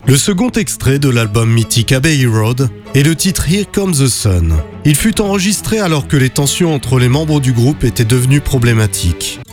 Le second extrait de l'album mythique Abbey Road est le titre Here Comes the Sun. Il fut enregistré alors que les tensions entre les membres du groupe étaient devenues problématiques.